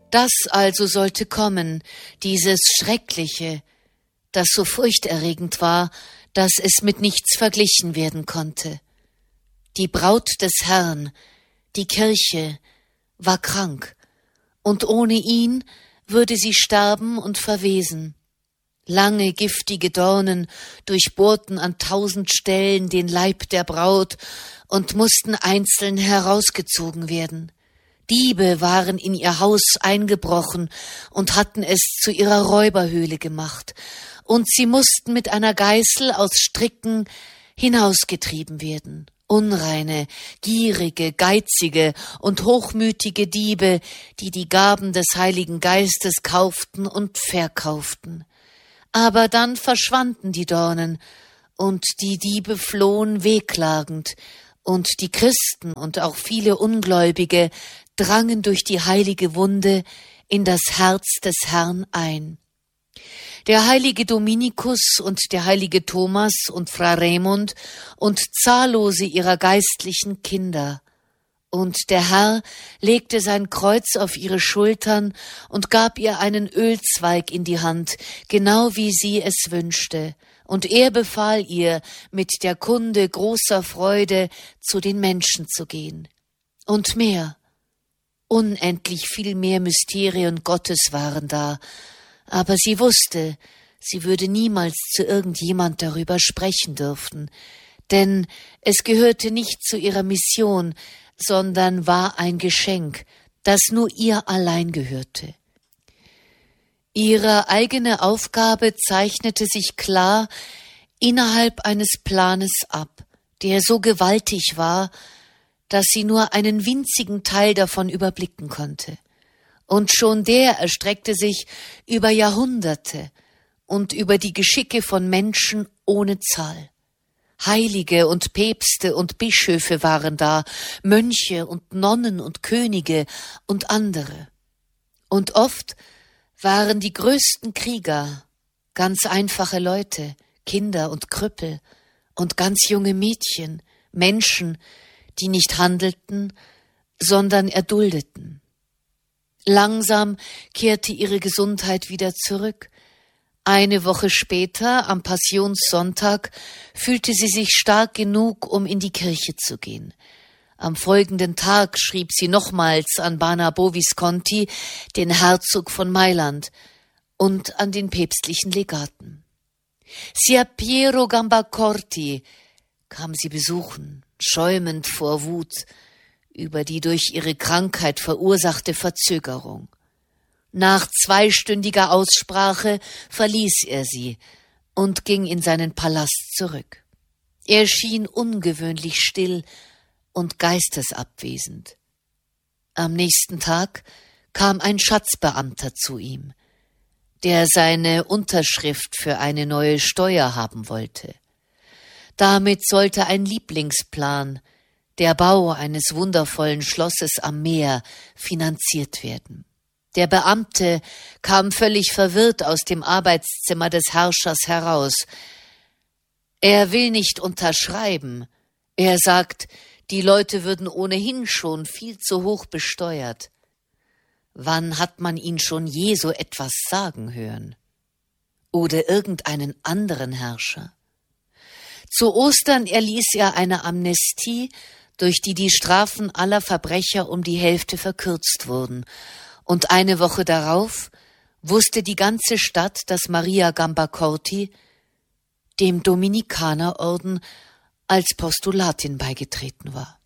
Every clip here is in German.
Das also sollte kommen, dieses Schreckliche, das so furchterregend war, dass es mit nichts verglichen werden konnte. Die Braut des Herrn, die Kirche, war krank, und ohne ihn würde sie sterben und verwesen. Lange giftige Dornen durchbohrten an 1000 Stellen den Leib der Braut und mussten einzeln herausgezogen werden. Diebe waren in ihr Haus eingebrochen und hatten es zu ihrer Räuberhöhle gemacht, und sie mussten mit einer Geißel aus Stricken hinausgetrieben werden. Unreine, gierige, geizige und hochmütige Diebe, die die Gaben des Heiligen Geistes kauften und verkauften. Aber dann verschwanden die Dornen, und die Diebe flohen wehklagend, und die Christen und auch viele Ungläubige drangen durch die heilige Wunde in das Herz des Herrn ein. Der heilige Dominikus und der heilige Thomas und Fra Raimund und zahllose ihrer geistlichen Kinder. Und der Herr legte sein Kreuz auf ihre Schultern und gab ihr einen Ölzweig in die Hand, genau wie sie es wünschte. Und er befahl ihr, mit der Kunde großer Freude zu den Menschen zu gehen. Und mehr, unendlich viel mehr Mysterien Gottes waren da, aber sie wusste, sie würde niemals zu irgendjemand darüber sprechen dürfen, denn es gehörte nicht zu ihrer Mission, sondern war ein Geschenk, das nur ihr allein gehörte. Ihre eigene Aufgabe zeichnete sich klar innerhalb eines Planes ab, der so gewaltig war, dass sie nur einen winzigen Teil davon überblicken konnte. Und schon der erstreckte sich über Jahrhunderte und über die Geschicke von Menschen ohne Zahl. Heilige und Päpste und Bischöfe waren da, Mönche und Nonnen und Könige und andere. Und oft waren die größten Krieger ganz einfache Leute, Kinder und Krüppel und ganz junge Mädchen, Menschen, die nicht handelten, sondern erduldeten. Langsam kehrte ihre Gesundheit wieder zurück. Eine Woche später, am Passionssonntag, fühlte sie sich stark genug, um in die Kirche zu gehen. Am folgenden Tag schrieb sie nochmals an Barnabo Visconti, den Herzog von Mailand, und an den päpstlichen Legaten. Sier Piero Gambacorti kam sie besuchen, schäumend vor Wut über die durch ihre Krankheit verursachte Verzögerung. Nach 2-stündiger Aussprache verließ er sie und ging in seinen Palast zurück. Er schien ungewöhnlich still und geistesabwesend. Am nächsten Tag kam ein Schatzbeamter zu ihm, der seine Unterschrift für eine neue Steuer haben wollte. Damit sollte ein Lieblingsplan, der Bau eines wundervollen Schlosses am Meer, finanziert werden. Der Beamte kam völlig verwirrt aus dem Arbeitszimmer des Herrschers heraus. Er will nicht unterschreiben. Er sagt, die Leute würden ohnehin schon viel zu hoch besteuert. Wann hat man ihn schon je so etwas sagen hören? Oder irgendeinen anderen Herrscher? Zu Ostern erließ er eine Amnestie, durch die die Strafen aller Verbrecher um die Hälfte verkürzt wurden, und eine Woche darauf wusste die ganze Stadt, dass Maria Gambacorti dem Dominikanerorden als Postulatin beigetreten war.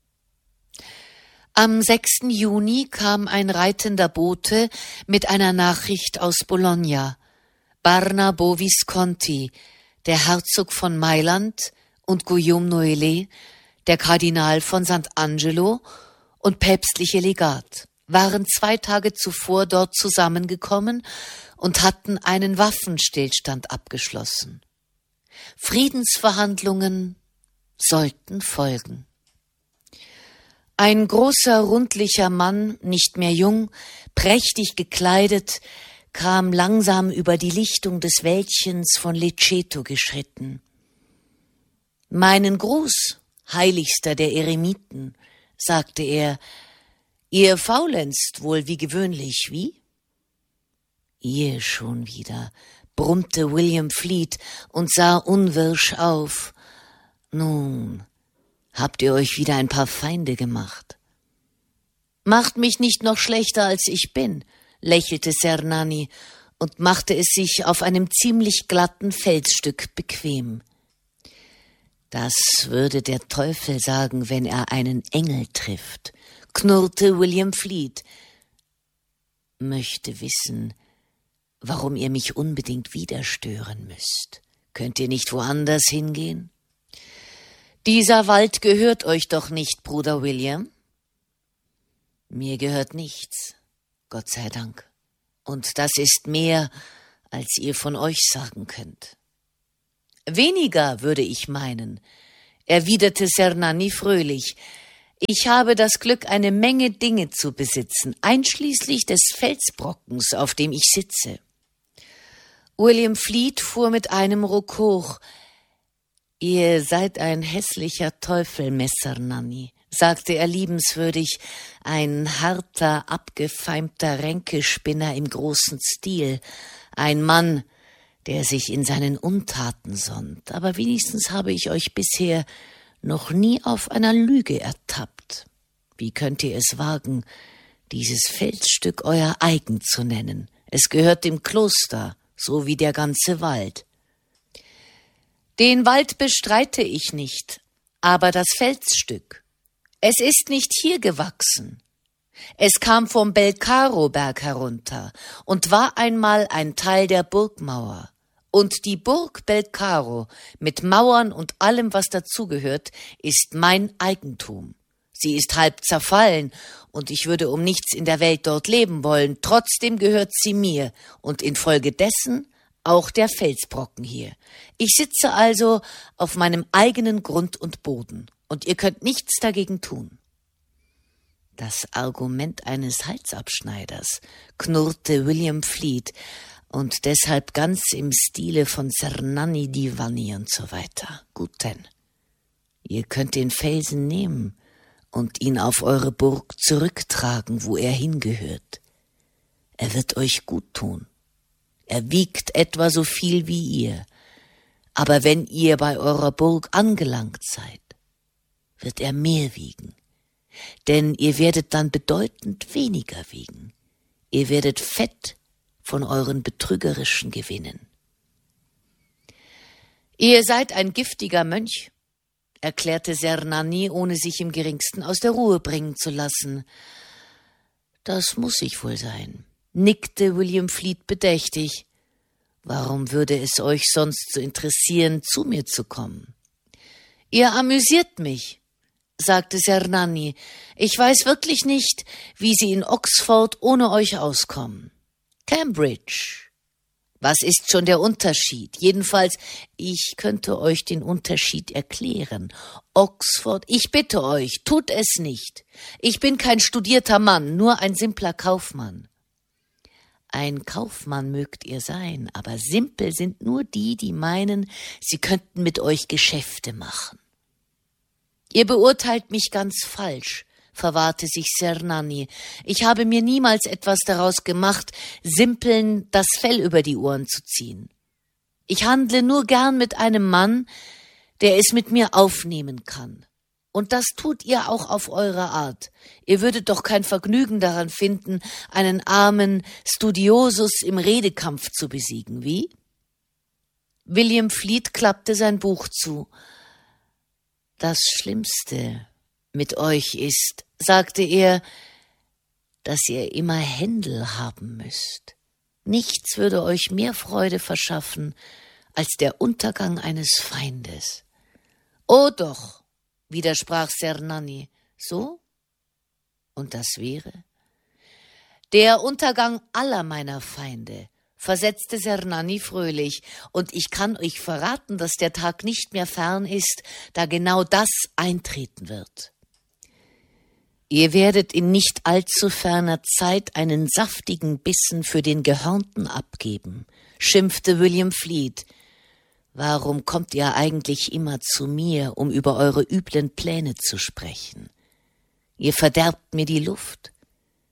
Am 6. Juni kam ein reitender Bote mit einer Nachricht aus Bologna. Barnabo Visconti, der Herzog von Mailand, und Guillaume Noailles, der Kardinal von Sant'Angelo und päpstliche Legat, waren 2 Tage zuvor dort zusammengekommen und hatten einen Waffenstillstand abgeschlossen. Friedensverhandlungen sollten folgen. Ein großer, rundlicher Mann, nicht mehr jung, prächtig gekleidet, kam langsam über die Lichtung des Wäldchens von Lecceto geschritten. »Meinen Gruß, Heiligster der Eremiten«, sagte er, Ihr faulenzt wohl wie gewöhnlich, wie? Ihr schon wieder, brummte William Flett und sah unwirsch auf. Nun, habt ihr euch wieder ein paar Feinde gemacht? Macht mich nicht noch schlechter, als ich bin, lächelte Sernani und machte es sich auf einem ziemlich glatten Felsstück bequem. Das würde der Teufel sagen, wenn er einen Engel trifft, knurrte William Flett. Möchte wissen, warum ihr mich unbedingt wieder stören müsst. Könnt ihr nicht woanders hingehen? Dieser Wald gehört euch doch nicht, Bruder William? Mir gehört nichts, Gott sei Dank. Und das ist mehr, als ihr von euch sagen könnt. Weniger, würde ich meinen, erwiderte Sernani fröhlich. Ich habe das Glück, eine Menge Dinge zu besitzen, einschließlich des Felsbrockens, auf dem ich sitze. William Flett fuhr mit einem Ruck hoch. »Ihr seid ein hässlicher Teufel, Messer Nanny«, sagte er liebenswürdig, »ein harter, abgefeimter Ränkespinner im großen Stil, ein Mann, der sich in seinen Untaten sonnt, aber wenigstens habe ich euch bisher noch nie auf einer Lüge ertappt. Wie könnt ihr es wagen, dieses Felsstück euer eigen zu nennen? Es gehört dem Kloster, so wie der ganze Wald.« »Den Wald bestreite ich nicht, aber das Felsstück. Es ist nicht hier gewachsen. Es kam vom Belcaro-Berg herunter und war einmal ein Teil der Burgmauer. Und die Burg Belcaro mit Mauern und allem, was dazugehört, ist mein Eigentum. Sie ist halb zerfallen und ich würde um nichts in der Welt dort leben wollen. Trotzdem gehört sie mir und infolgedessen auch der Felsbrocken hier. Ich sitze also auf meinem eigenen Grund und Boden und ihr könnt nichts dagegen tun.« Das Argument eines Halsabschneiders, knurrte William Flett, und deshalb ganz im Stile von Sernani Divani und so weiter. Gut denn, ihr könnt den Felsen nehmen und ihn auf eure Burg zurücktragen, wo er hingehört. Er wird euch gut tun. Er wiegt etwa so viel wie ihr, aber wenn ihr bei eurer Burg angelangt seid, wird er mehr wiegen, denn ihr werdet dann bedeutend weniger wiegen. Ihr werdet Fett von euren betrügerischen Gewinnen. »Ihr seid ein giftiger Mönch«, erklärte Sernani, ohne sich im geringsten aus der Ruhe bringen zu lassen. »Das muss ich wohl sein«, nickte William Flett bedächtig. »Warum würde es euch sonst so interessieren, zu mir zu kommen?« »Ihr amüsiert mich«, sagte Sernani. »Ich weiß wirklich nicht, wie Sie in Oxford ohne euch auskommen. Cambridge. Was ist schon der Unterschied? Jedenfalls, ich könnte euch den Unterschied erklären. Oxford, ich bitte euch, tut es nicht. Ich bin kein studierter Mann, nur ein simpler Kaufmann.« »Ein Kaufmann mögt ihr sein, aber simpel sind nur die, die meinen, sie könnten mit euch Geschäfte machen.« »Ihr beurteilt mich ganz falsch«, verwahrte sich Sernani. »Ich habe mir niemals etwas daraus gemacht, Simpeln das Fell über die Ohren zu ziehen. Ich handle nur gern mit einem Mann, der es mit mir aufnehmen kann. Und das tut ihr auch auf eure Art. Ihr würdet doch kein Vergnügen daran finden, einen armen Studiosus im Redekampf zu besiegen, wie?« William Flett klappte sein Buch zu. »Das Schlimmste mit euch ist«, sagte er, »dass ihr immer Händel haben müsst. Nichts würde euch mehr Freude verschaffen als der Untergang eines Feindes.« »Oh doch«, widersprach Sernani. »So? Und das wäre?« »Der Untergang aller meiner Feinde«, versetzte Sernani fröhlich, »und ich kann euch verraten, dass der Tag nicht mehr fern ist, da genau das eintreten wird. Ihr werdet in nicht allzu ferner Zeit einen saftigen Bissen für den Gehörnten abgeben«, schimpfte William Flett. »Warum kommt ihr eigentlich immer zu mir, um über eure üblen Pläne zu sprechen? Ihr verderbt mir die Luft.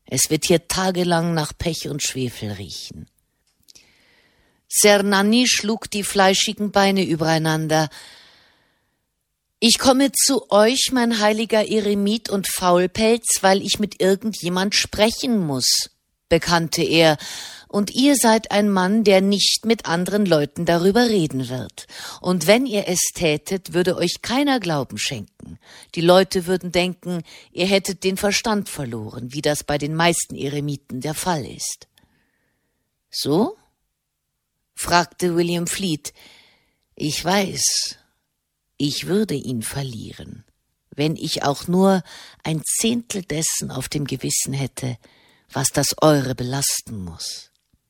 Es wird hier tagelang nach Pech und Schwefel riechen. Sernanni schlug die fleischigen Beine übereinander. »Ich komme zu euch, mein heiliger Eremit und Faulpelz, weil ich mit irgendjemand sprechen muss«, bekannte er, »und ihr seid ein Mann, der nicht mit anderen Leuten darüber reden wird. Und wenn ihr es tätet, würde euch keiner Glauben schenken. Die Leute würden denken, ihr hättet den Verstand verloren, wie das bei den meisten Eremiten der Fall ist.« »So?« fragte William Flett. »Ich weiß, ich würde ihn verlieren, wenn ich auch nur 1/10 dessen auf dem Gewissen hätte, was das eure belasten muss.«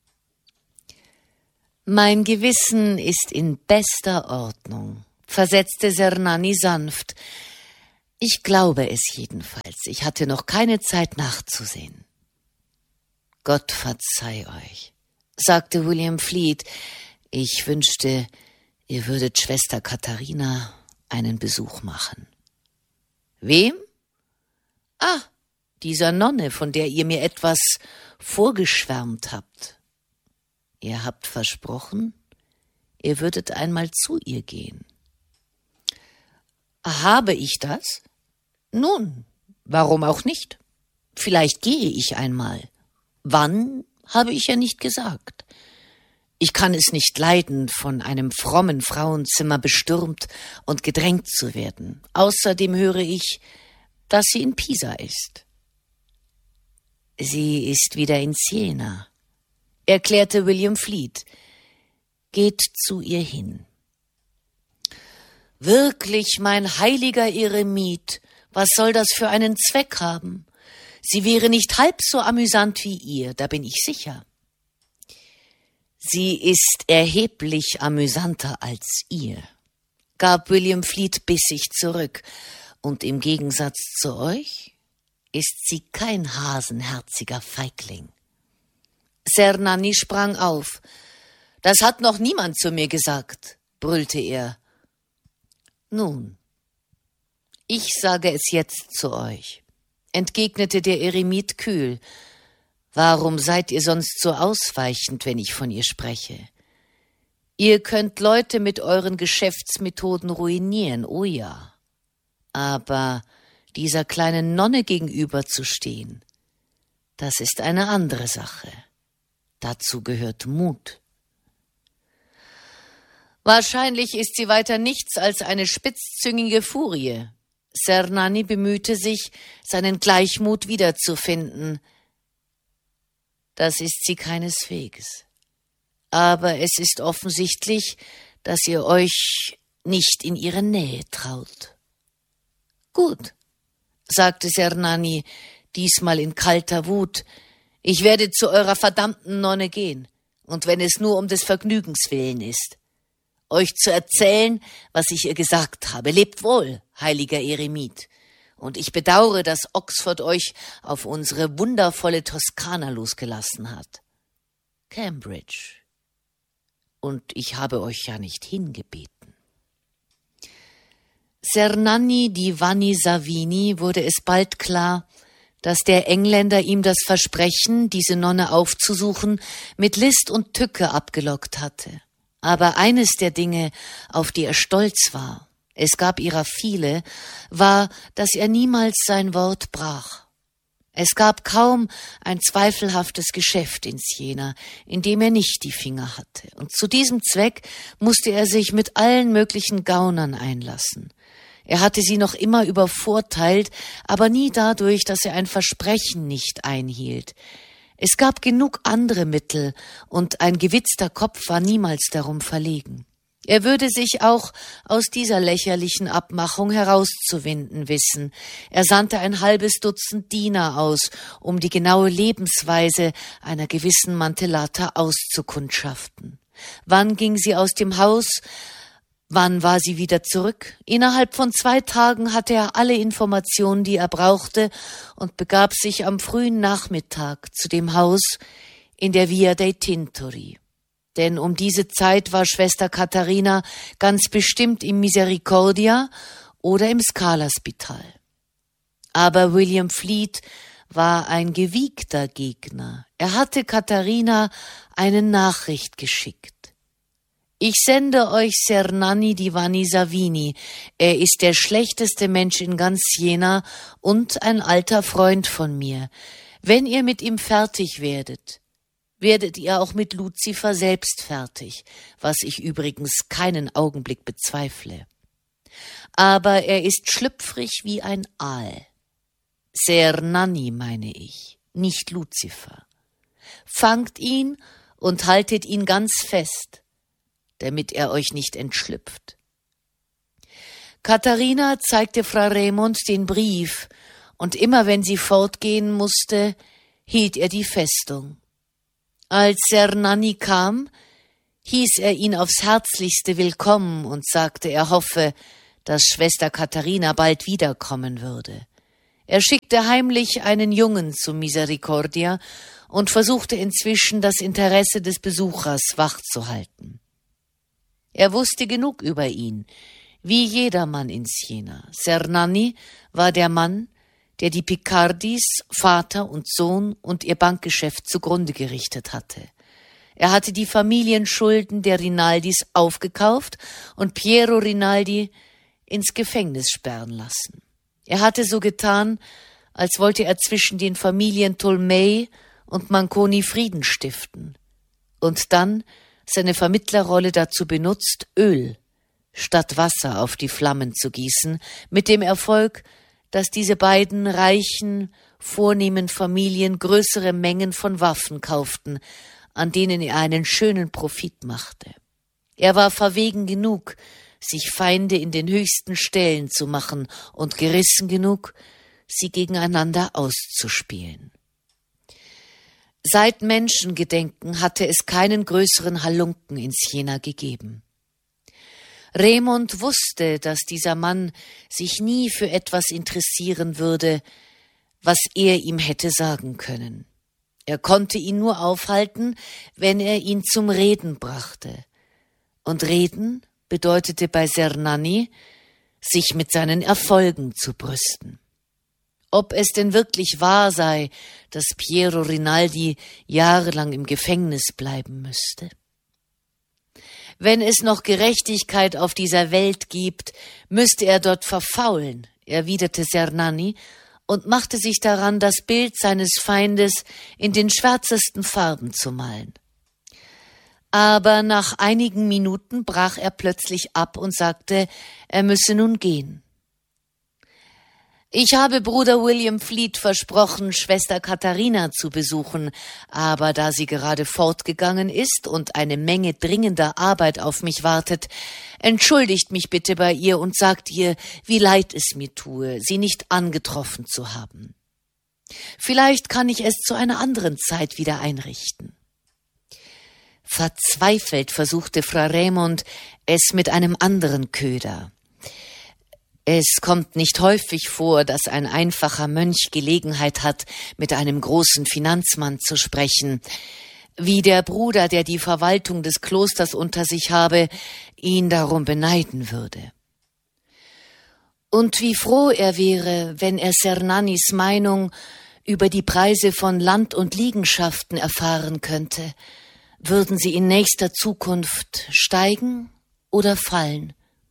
»Mein Gewissen ist in bester Ordnung«, versetzte Sernanni sanft. »Ich glaube es jedenfalls. Ich hatte noch keine Zeit nachzusehen.« »Gott verzeih euch«, sagte William Flett. »Ich wünschte, ihr würdet Schwester Katharina einen Besuch machen.« »Wem?« »Ah, dieser Nonne, von der ihr mir etwas vorgeschwärmt habt. Ihr habt versprochen, ihr würdet einmal zu ihr gehen.« »Habe ich das? Nun, warum auch nicht? Vielleicht gehe ich einmal. Wann, habe ich ja nicht gesagt. Ich kann es nicht leiden, von einem frommen Frauenzimmer bestürmt und gedrängt zu werden. Außerdem höre ich, dass sie in Pisa ist.« »Sie ist wieder in Siena«, erklärte William Flett. »Geht zu ihr hin.« »Wirklich, mein heiliger Eremit, was soll das für einen Zweck haben? Sie wäre nicht halb so amüsant wie ihr, da bin ich sicher.« »Sie ist erheblich amüsanter als ihr«, gab William Flett bissig zurück, »und im Gegensatz zu euch ist sie kein hasenherziger Feigling.« Sernanni sprang auf. »Das hat noch niemand zu mir gesagt«, brüllte er. »Nun, ich sage es jetzt zu euch«, entgegnete der Eremit kühl. »Warum seid ihr sonst so ausweichend, wenn ich von ihr spreche? Ihr könnt Leute mit euren Geschäftsmethoden ruinieren, oh ja. Aber dieser kleinen Nonne gegenüberzustehen, das ist eine andere Sache. Dazu gehört Mut.« »Wahrscheinlich ist sie weiter nichts als eine spitzzüngige Furie.« Sernanni bemühte sich, seinen Gleichmut wiederzufinden. »Das ist sie keineswegs. Aber es ist offensichtlich, dass ihr euch nicht in ihre Nähe traut.« »Gut«, sagte Sernanni, diesmal in kalter Wut, »ich werde zu eurer verdammten Nonne gehen, und wenn es nur um des Vergnügens willen ist. Euch zu erzählen, was ich ihr gesagt habe. Lebt wohl, heiliger Eremit, und ich bedauere, dass Oxford euch auf unsere wundervolle Toskana losgelassen hat. Cambridge. Und ich habe euch ja nicht hingebeten.« Sernanni di Vanni Savini wurde es bald klar, dass der Engländer ihm das Versprechen, diese Nonne aufzusuchen, mit List und Tücke abgelockt hatte. Aber eines der Dinge, auf die er stolz war, es gab ihrer viele, war, dass er niemals sein Wort brach. Es gab kaum ein zweifelhaftes Geschäft in Siena, in dem er nicht die Finger hatte, und zu diesem Zweck musste er sich mit allen möglichen Gaunern einlassen. Er hatte sie noch immer übervorteilt, aber nie dadurch, dass er ein Versprechen nicht einhielt. Es gab genug andere Mittel, und ein gewitzter Kopf war niemals darum verlegen. Er würde sich auch aus dieser lächerlichen Abmachung herauszuwinden wissen. Er sandte ein halbes Dutzend Diener aus, um die genaue Lebensweise einer gewissen Mantellata auszukundschaften. Wann ging sie aus dem Haus? Wann war sie wieder zurück? Innerhalb von 2 Tagen hatte er alle Informationen, die er brauchte, und begab sich am frühen Nachmittag zu dem Haus in der Via dei Tintori. Denn um diese Zeit war Schwester Katharina ganz bestimmt im Misericordia oder im Scala-Spital. Aber William Flett war ein gewiegter Gegner. Er hatte Katharina eine Nachricht geschickt. »Ich sende euch Sernanni di Vanni Savini. Er ist der schlechteste Mensch in ganz Jena und ein alter Freund von mir. Wenn ihr mit ihm fertig werdet, werdet ihr auch mit Luzifer selbst fertig, was ich übrigens keinen Augenblick bezweifle. Aber er ist schlüpfrig wie ein Aal. Sernanni meine ich, nicht Luzifer. Fangt ihn und haltet ihn ganz fest, damit er euch nicht entschlüpft.« Katharina zeigte Fra Raimund den Brief, und immer wenn sie fortgehen musste, hielt er die Festung. Als Sernanni kam, hieß er ihn aufs Herzlichste willkommen und sagte, er hoffe, dass Schwester Katharina bald wiederkommen würde. Er schickte heimlich einen Jungen zu Misericordia und versuchte inzwischen, das Interesse des Besuchers wachzuhalten. Er wusste genug über ihn, wie jedermann in Siena. Sernanni war der Mann, der die Picardis, Vater und Sohn und ihr Bankgeschäft zugrunde gerichtet hatte. Er hatte die Familienschulden der Rinaldis aufgekauft und Piero Rinaldi ins Gefängnis sperren lassen. Er hatte so getan, als wollte er zwischen den Familien Tolmei und Manconi Frieden stiften. Und dann seine Vermittlerrolle dazu benutzt, Öl statt Wasser auf die Flammen zu gießen, mit dem Erfolg, dass diese beiden reichen, vornehmen Familien größere Mengen von Waffen kauften, an denen er einen schönen Profit machte. Er war verwegen genug, sich Feinde in den höchsten Stellen zu machen und gerissen genug, sie gegeneinander auszuspielen. Seit Menschengedenken hatte es keinen größeren Halunken in Siena gegeben. Raimund wusste, dass dieser Mann sich nie für etwas interessieren würde, was er ihm hätte sagen können. Er konnte ihn nur aufhalten, wenn er ihn zum Reden brachte. Und Reden bedeutete bei Sernanni, sich mit seinen Erfolgen zu brüsten. Ob es denn wirklich wahr sei, dass Piero Rinaldi jahrelang im Gefängnis bleiben müsste? Wenn es noch Gerechtigkeit auf dieser Welt gibt, müsste er dort verfaulen, erwiderte Sernanni und machte sich daran, das Bild seines Feindes in den schwärzesten Farben zu malen. Aber nach einigen Minuten brach er plötzlich ab und sagte, er müsse nun gehen. »Ich habe Bruder William Fleet versprochen, Schwester Katharina zu besuchen, aber da sie gerade fortgegangen ist und eine Menge dringender Arbeit auf mich wartet, entschuldigt mich bitte bei ihr und sagt ihr, wie leid es mir tue, sie nicht angetroffen zu haben. Vielleicht kann ich es zu einer anderen Zeit wieder einrichten.« Verzweifelt versuchte Fra Raimund es mit einem anderen Köder. Es kommt nicht häufig vor, dass ein einfacher Mönch Gelegenheit hat, mit einem großen Finanzmann zu sprechen, wie der Bruder, der die Verwaltung des Klosters unter sich habe, ihn darum beneiden würde. Und wie froh er wäre, wenn er Sernannis Meinung über die Preise von Land und Liegenschaften erfahren könnte. Würden sie in nächster Zukunft steigen oder fallen?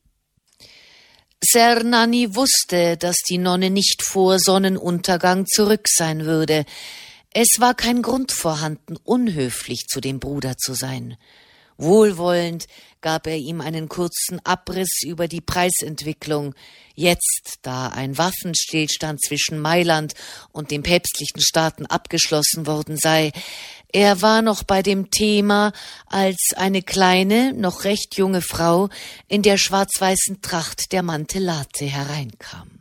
Sernanni wusste, dass die Nonne nicht vor Sonnenuntergang zurück sein würde. Es war kein Grund vorhanden, unhöflich zu dem Bruder zu sein. Wohlwollend gab er ihm einen kurzen Abriss über die Preisentwicklung. Jetzt, da ein Waffenstillstand zwischen Mailand und den päpstlichen Staaten abgeschlossen worden sei, er war noch bei dem Thema, als eine kleine, noch recht junge Frau in der schwarz-weißen Tracht der Mantellate hereinkam.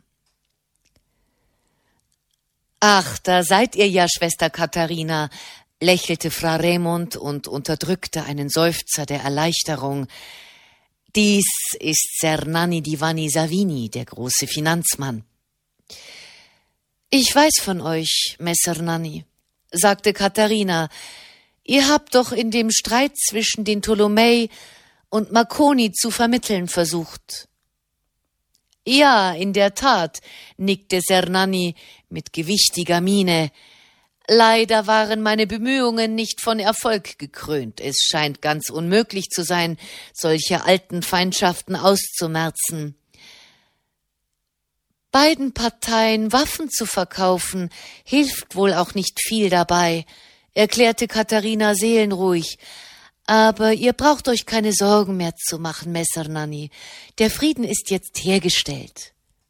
»Ach, da seid ihr ja, Schwester Katharina«, lächelte Fra Raimund und unterdrückte einen Seufzer der Erleichterung. »Dies ist Sernanni di Vanni Savini, der große Finanzmann.« »Ich weiß von euch, Messer Nanni«, sagte Katharina. »Ihr habt doch in dem Streit zwischen den Tolomei und Manconi zu vermitteln versucht.« »Ja, in der Tat«, nickte Sernanni mit gewichtiger Miene: »Leider waren meine Bemühungen nicht von Erfolg gekrönt. Es scheint ganz unmöglich zu sein, solche alten Feindschaften auszumerzen. Beiden Parteien Waffen zu verkaufen, hilft wohl auch nicht viel dabei«, erklärte Katharina seelenruhig. »Aber ihr braucht euch keine Sorgen mehr zu machen, Messer Nanni. Der Frieden ist jetzt hergestellt.«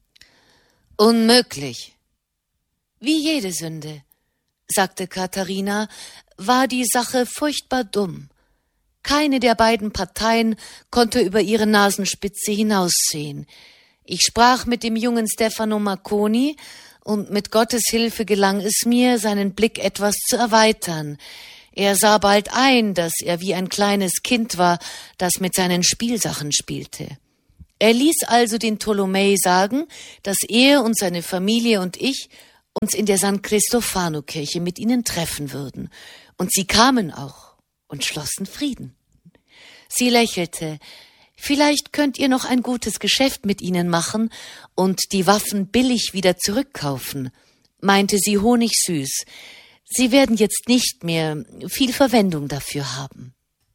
»Unmöglich.« »Wie jede Sünde«, sagte Katharina, »war die Sache furchtbar dumm. Keine der beiden Parteien konnte über ihre Nasenspitze hinaussehen. Ich sprach mit dem jungen Stefano Marconi, und mit Gottes Hilfe gelang es mir, seinen Blick etwas zu erweitern. Er sah bald ein, dass er wie ein kleines Kind war, das mit seinen Spielsachen spielte. Er ließ also den Tolomei sagen, dass er und seine Familie und ich uns in der San Cristofano-Kirche mit ihnen treffen würden. Und sie kamen auch und schlossen Frieden. Sie lächelte. »Vielleicht könnt ihr noch ein gutes Geschäft mit ihnen machen und die Waffen billig wieder zurückkaufen«, meinte sie honigsüß. »Sie werden jetzt nicht mehr viel Verwendung dafür haben.«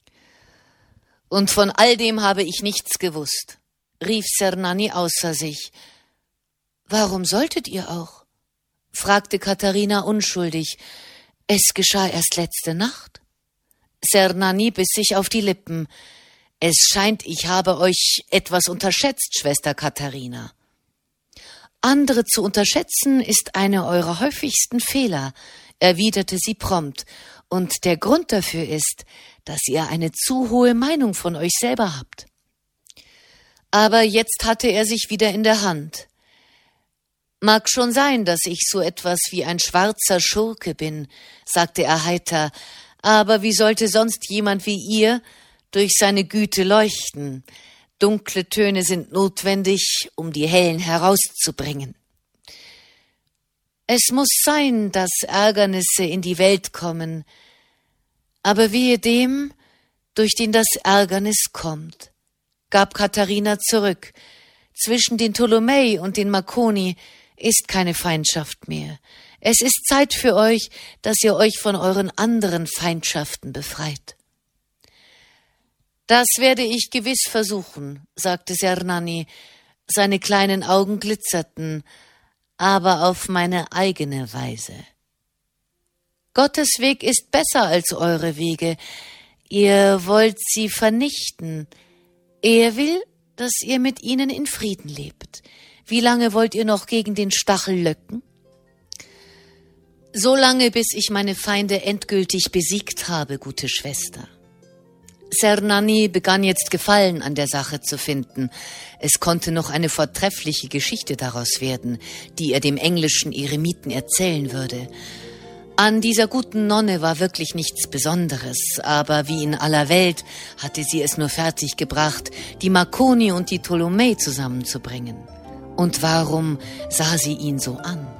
»Und von all dem habe ich nichts gewusst«, rief Sernanni außer sich. »Warum solltet ihr auch?« fragte Katharina unschuldig. »Es geschah erst letzte Nacht.« Sernanni biss sich auf die Lippen. »Es scheint, ich habe euch etwas unterschätzt, Schwester Katharina.« »Andere zu unterschätzen ist einer eurer häufigsten Fehler«, erwiderte sie prompt, »und der Grund dafür ist, dass ihr eine zu hohe Meinung von euch selber habt.« Aber jetzt hatte er sich wieder in der Hand. »Mag schon sein, dass ich so etwas wie ein schwarzer Schurke bin«, sagte er heiter, »aber wie sollte sonst jemand wie ihr durch seine Güte leuchten? Dunkle Töne sind notwendig, um die hellen herauszubringen. Es muss sein, dass Ärgernisse in die Welt kommen, aber wehe dem, durch den das Ärgernis kommt«, gab Katharina zurück. »Zwischen den Tolomei und den Marconi ist keine Feindschaft mehr. Es ist Zeit für euch, dass ihr euch von euren anderen Feindschaften befreit.« »Das werde ich gewiss versuchen«, sagte Sernanni. Seine kleinen Augen glitzerten, »aber auf meine eigene Weise. Gottes Weg ist besser als eure Wege. Ihr wollt sie vernichten. Er will, dass ihr mit ihnen in Frieden lebt. Wie lange wollt ihr noch gegen den Stachel löcken?« »So lange, bis ich meine Feinde endgültig besiegt habe, gute Schwester.« Sernanni begann jetzt Gefallen an der Sache zu finden. Es konnte noch eine vortreffliche Geschichte daraus werden, die er dem englischen Eremiten erzählen würde. An dieser guten Nonne war wirklich nichts Besonderes, aber wie in aller Welt hatte sie es nur fertiggebracht, die Marconi und die Tolomei zusammenzubringen. Und warum sah sie ihn so an?